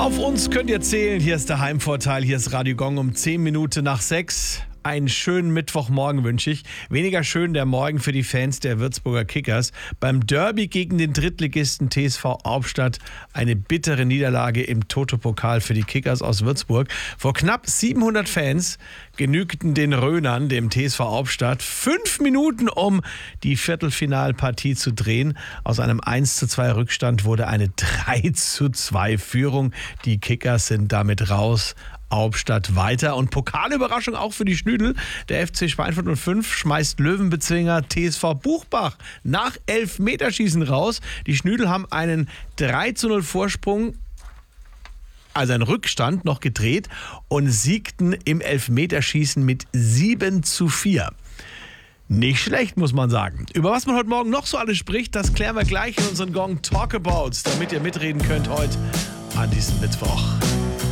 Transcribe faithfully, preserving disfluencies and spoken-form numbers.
Auf uns könnt ihr zählen. Hier ist der Heimvorteil. Hier ist Radio Gong um zehn Minuten nach sechs. Einen schönen Mittwochmorgen wünsche ich. Weniger schön der Morgen für die Fans der Würzburger Kickers. Beim Derby gegen den Drittligisten T S V Albstadt eine bittere Niederlage im Toto-Pokal für die Kickers aus Würzburg. Vor knapp siebenhundert Fans genügten den Rhönern, dem T S V Albstadt, fünf Minuten, um die Viertelfinalpartie zu drehen. Aus einem eins zu zwei Rückstand wurde eine drei zu zwei Führung. Die Kickers sind damit raus. Albstadt weiter und Pokalüberraschung auch für die Schnüdel. Der F C Schweinfurt null fünf schmeißt Löwenbezwinger T S V Buchbach nach Elfmeterschießen raus. Die Schnüdel haben einen drei zu null Vorsprung, also einen Rückstand, noch gedreht und siegten im Elfmeterschießen mit sieben zu vier. Nicht schlecht, muss man sagen. Über was man heute Morgen noch so alles spricht, das klären wir gleich in unseren Gong Talkabouts, damit ihr mitreden könnt heute an diesem Mittwoch.